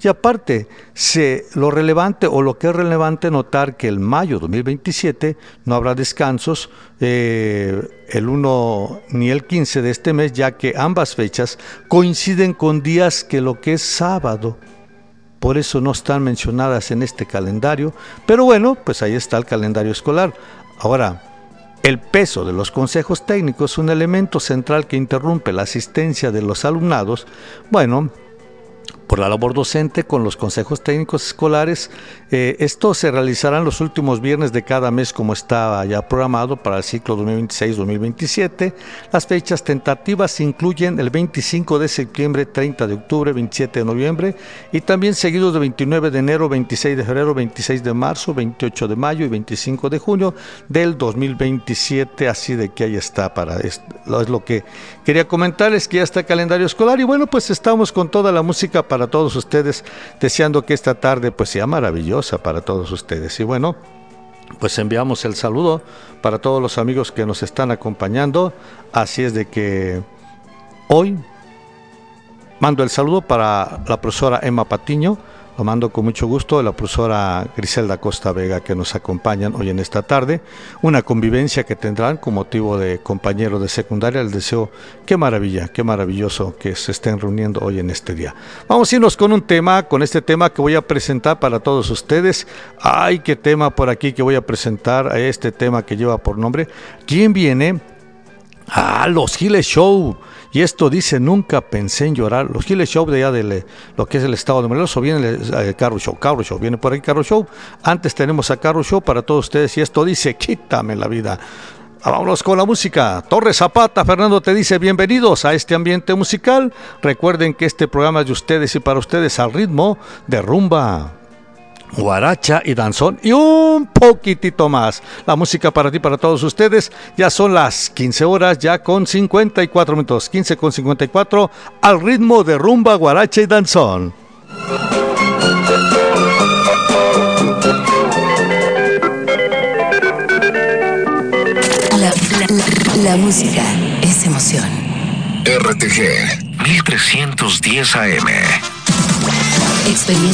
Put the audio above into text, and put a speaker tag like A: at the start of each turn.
A: Y aparte, lo relevante o lo que es relevante notar que el mayo 2027 no habrá descansos, el 1 ni el 15 de este mes, ya que ambas fechas coinciden con días que lo que es sábado. Por eso no están mencionadas en este calendario, pero bueno, pues ahí está el calendario escolar. Ahora, el peso de los consejos técnicos es un elemento central que interrumpe la asistencia de los alumnados. Bueno, por la labor docente con los consejos técnicos escolares, esto se realizará los últimos viernes de cada mes como estaba ya programado para el ciclo 2026-2027. Las fechas tentativas incluyen el 25 de septiembre, 30 de octubre, 27 de noviembre y también seguidos de 29 de enero, 26 de febrero, 26 de marzo, 28 de mayo y 25 de junio del 2027. Así de que ahí está para esto. Es lo que quería comentarles, que ya está el calendario escolar y bueno, pues estamos con toda la música para todos ustedes, deseando que esta tarde pues sea maravillosa para todos ustedes. Y bueno, pues enviamos el saludo para todos los amigos que nos están acompañando. Así es de que hoy mando el saludo para la profesora Emma Patiño, lo mando con mucho gusto, la profesora Griselda Costa Vega, que nos acompañan hoy en esta tarde, una convivencia que tendrán con motivo de compañeros de secundaria. Les deseo qué maravilla, qué maravilloso que se estén reuniendo hoy en este día. Vamos a irnos con un tema, con este tema que voy a presentar para todos ustedes. Ay, qué tema por aquí que voy a presentar, este tema que lleva por nombre ¿Quién viene? Los Giles Show. Y esto dice: nunca pensé en llorar. Los Giles Show de allá de lo que es el estado de Morelos. O viene el Carro Show. Viene por ahí Carro Show. Antes tenemos a Carro Show para todos ustedes. Y esto dice: quítame la vida. Vámonos con la música. Torres Zapata, Fernando te dice: bienvenidos a este ambiente musical. Recuerden que este programa es de ustedes y para ustedes, al ritmo de rumba, guaracha y danzón y un poquitito más. La música para ti, para todos ustedes. Ya son las 15 horas, ya con 54 minutos. 15 con 54, al ritmo de rumba, guaracha y danzón.
B: La música es emoción.
C: RTG 1310 AM.
B: Experiencia